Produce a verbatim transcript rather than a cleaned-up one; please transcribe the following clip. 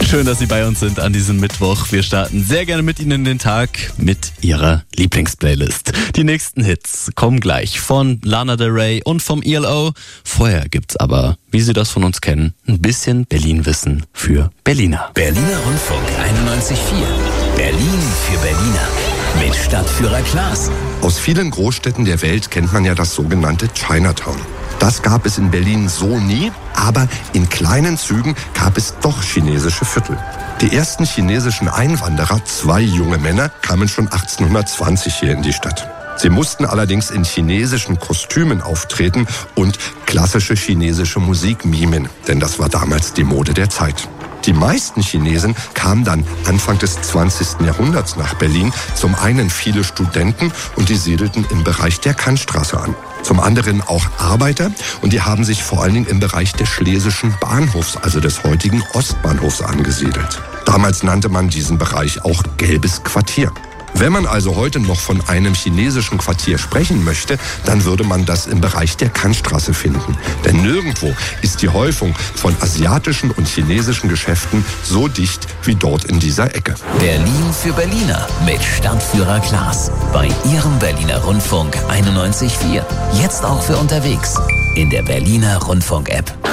Schön, dass Sie bei uns sind an diesem Mittwoch. Wir starten sehr gerne mit Ihnen in den Tag mit Ihrer Lieblingsplaylist. Die nächsten Hits kommen gleich von Lana Del Rey und vom E L O. Vorher gibt's aber, wie Sie das von uns kennen, ein bisschen Berlin-Wissen für Berliner. Berliner Rundfunk einundneunzig Komma vier. Berlin für Berliner. Mit Stadtführer Klaas. Aus vielen Großstädten der Welt kennt man ja das sogenannte Chinatown. Das gab es in Berlin so nie, aber in kleinen Zügen gab es doch chinesische Viertel. Die ersten chinesischen Einwanderer, zwei junge Männer, kamen schon achtzehnhundertzwanzig hier in die Stadt. Sie mussten allerdings in chinesischen Kostümen auftreten und klassische chinesische Musik mimen, denn das war damals die Mode der Zeit. Die meisten Chinesen kamen dann Anfang des zwanzigsten Jahrhunderts nach Berlin. Zum einen viele Studenten und die siedelten im Bereich der Kantstraße an. Zum anderen auch Arbeiter und die haben sich vor allen Dingen im Bereich des Schlesischen Bahnhofs, also des heutigen Ostbahnhofs, angesiedelt. Damals nannte man diesen Bereich auch Gelbes Quartier. Wenn man also heute noch von einem chinesischen Quartier sprechen möchte, dann würde man das im Bereich der Kantstraße finden. Denn nirgendwo ist die Häufung von asiatischen und chinesischen Geschäften so dicht wie dort in dieser Ecke. Berlin für Berliner mit Stadtführer Klaas. Bei Ihrem Berliner Rundfunk einundneunzig Komma vier. Jetzt auch für unterwegs. In der Berliner Rundfunk-App.